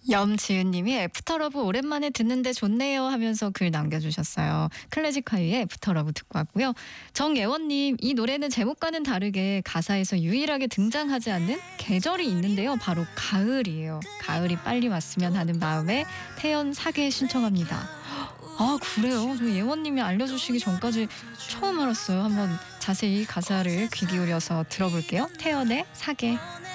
염지은님이 애프터러브 오랜만에 듣는데 좋네요 하면서 글 남겨주셨어요. 클래식화유의 애프터러브 듣고 왔고요. 정예원님, 이 노래는 제목과는 다르게 가사에서 유일하게 등장하지 않는 계절이 있는데요. 바로 가을이에요. 가을이 빨리 왔으면 하는 마음에 태연 사계 신청합니다. 아, 그래요? 저 예원님이 알려주시기 전까지 처음 알았어요. 한번 자세히 가사를 귀 기울여서 들어볼게요. 태연의 사계.